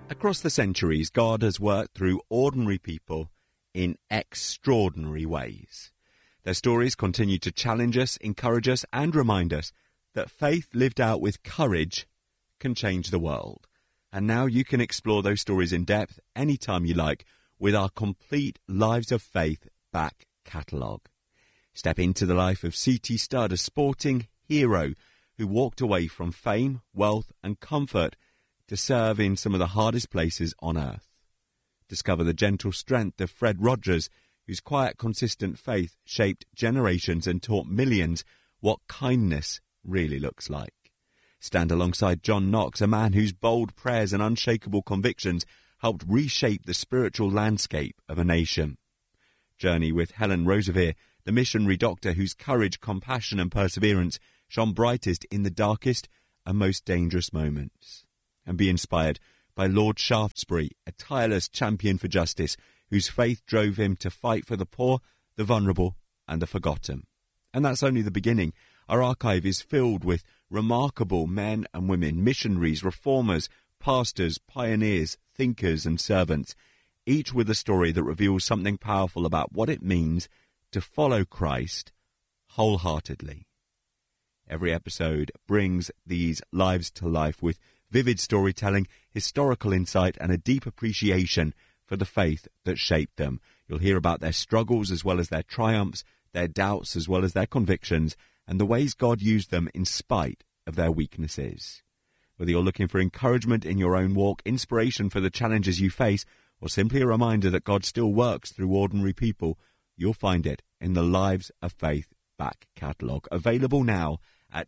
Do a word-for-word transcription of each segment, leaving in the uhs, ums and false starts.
Across the centuries, God has worked through ordinary people in extraordinary ways. Their stories continue to challenge us, encourage us, and remind us that faith lived out with courage can change the world. And now you can explore those stories in depth anytime you like with our complete Lives of Faith back catalogue. Step into the life of C T Studd, a sporting hero who walked away from fame, wealth, and comfort to serve in some of the hardest places on earth. Discover the gentle strength of Fred Rogers, whose quiet, consistent faith shaped generations and taught millions what kindness really looks like. Stand alongside John Knox, a man whose bold prayers and unshakable convictions helped reshape the spiritual landscape of a nation. Journey with Helen Roseveare, the missionary doctor whose courage, compassion and perseverance shone brightest in the darkest and most dangerous moments. And be inspired by Lord Shaftesbury, a tireless champion for justice, whose faith drove him to fight for the poor, the vulnerable, and the forgotten. And that's only the beginning. Our archive is filled with remarkable men and women, missionaries, reformers, pastors, pioneers, thinkers, and servants, each with a story that reveals something powerful about what it means to follow Christ wholeheartedly. Every episode brings these lives to life with vivid storytelling, historical insight, and a deep appreciation for the faith that shaped them. You'll hear about their struggles as well as their triumphs, their doubts as well as their convictions, and the ways God used them in spite of their weaknesses. Whether you're looking for encouragement in your own walk, inspiration for the challenges you face, or simply a reminder that God still works through ordinary people, you'll find it in the Lives of Faith back catalogue, available now at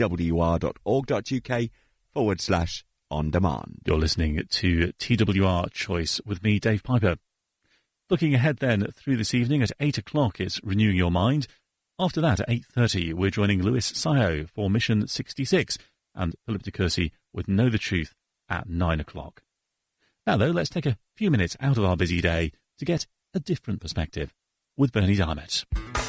twr.org.uk forward slash on demand. You're listening to T W R Choice with me, Dave Piper. Looking ahead then through this evening at eight o'clock, it's Renewing Your Mind. After that, at eight thirty, we're joining Lewis Sayo for Mission sixty-six and Philip de Courcy with Know the Truth at nine o'clock. Now, though, let's take a few minutes out of our busy day to get a different perspective with Bernie Diamond.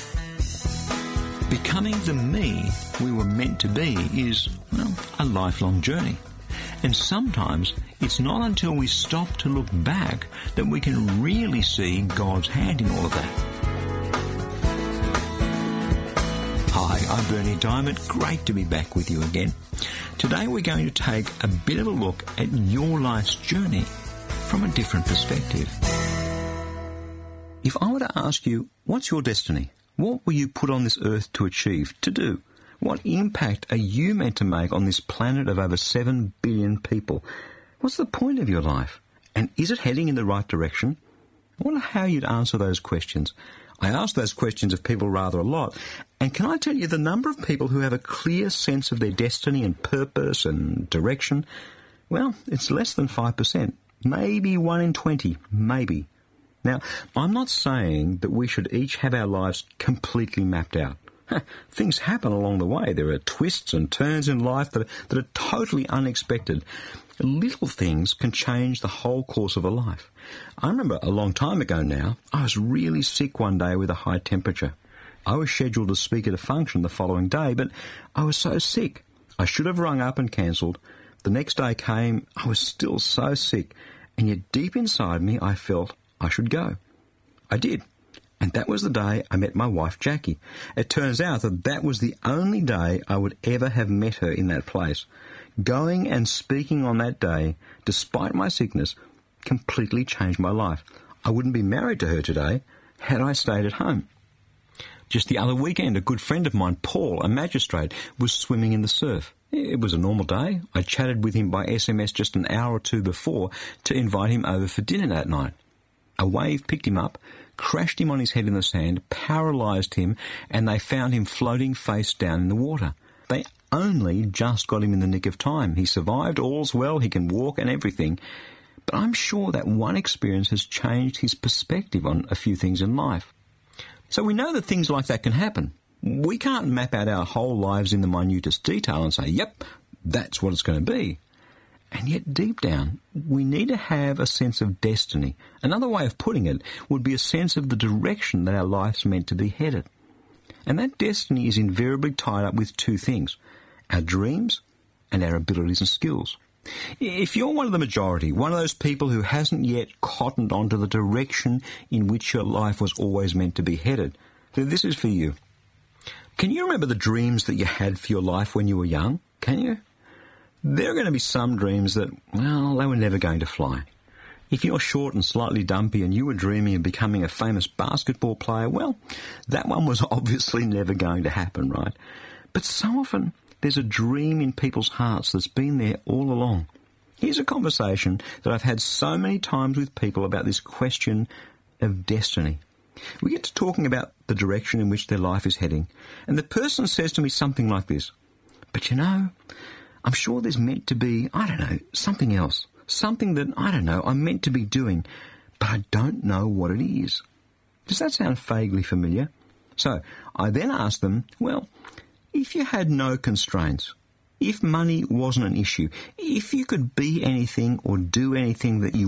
Becoming the me we were meant to be is, well, a lifelong journey. And sometimes it's not until we stop to look back that we can really see God's hand in all of that. Hi, I'm Bernie Diamond. Great to be back with you again. Today we're going to take a bit of a look at your life's journey from a different perspective. If I were to ask you, what's your destiny? What were you put on this earth to achieve, to do? What impact are you meant to make on this planet of over seven billion people? What's the point of your life? And is it heading in the right direction? I wonder how you'd answer those questions. I ask those questions of people rather a lot. And can I tell you, the number of people who have a clear sense of their destiny and purpose and direction, well, it's less than five percent. Maybe one in twenty, maybe. Now, I'm not saying that we should each have our lives completely mapped out. Things happen along the way. There are twists and turns in life that are, that are totally unexpected. Little things can change the whole course of a life. I remember a long time ago now, I was really sick one day with a high temperature. I was scheduled to speak at a function the following day, but I was so sick. I should have rung up and cancelled. The next day came, I was still so sick, and yet deep inside me I felt I should go. I did. And that was the day I met my wife, Jackie. It turns out that that was the only day I would ever have met her in that place. Going and speaking on that day, despite my sickness, completely changed my life. I wouldn't be married to her today had I stayed at home. Just the other weekend, a good friend of mine, Paul, a magistrate, was swimming in the surf. It was a normal day. I chatted with him by S M S just an hour or two before to invite him over for dinner that night. A wave picked him up, crashed him on his head in the sand, paralysed him, and they found him floating face down in the water. They only just got him in the nick of time. He survived, all's well, he can walk and everything. But I'm sure that one experience has changed his perspective on a few things in life. So we know that things like that can happen. We can't map out our whole lives in the minutest detail and say, yep, that's what it's going to be. And yet deep down, we need to have a sense of destiny. Another way of putting it would be a sense of the direction that our life's meant to be headed. And that destiny is invariably tied up with two things, our dreams and our abilities and skills. If you're one of the majority, one of those people who hasn't yet cottoned onto the direction in which your life was always meant to be headed, then this is for you. Can you remember the dreams that you had for your life when you were young? Can you? There are going to be some dreams that, well, they were never going to fly. If you're short and slightly dumpy and you were dreaming of becoming a famous basketball player, well, that one was obviously never going to happen, right? But so often there's a dream in people's hearts that's been there all along. Here's a conversation that I've had so many times with people about this question of destiny. We get to talking about the direction in which their life is heading, and the person says to me something like this, but you know, I'm sure there's meant to be, I don't know, something else, something that, I don't know, I'm meant to be doing, but I don't know what it is. Does that sound vaguely familiar? So I then ask them, well, if you had no constraints, if money wasn't an issue, if you could be anything or do anything that you